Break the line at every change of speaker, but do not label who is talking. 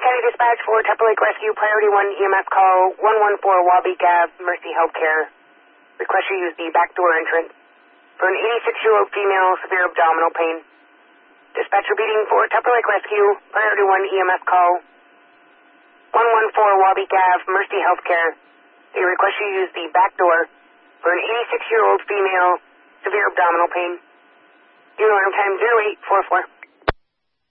County Dispatch for Tupper Lake Rescue, Priority 1 EMS call, 114 Wabi Gap, Mercy Healthcare. Request you use the back door entrance for an 86-year-old female, severe abdominal pain. Dispatch repeating for Tupper Lake Rescue, Priority 1 EMS call, 114 Wabi Gap, Mercy Healthcare. They request you use the back door for an 86-year-old female, severe abdominal pain. Alarm time 0844.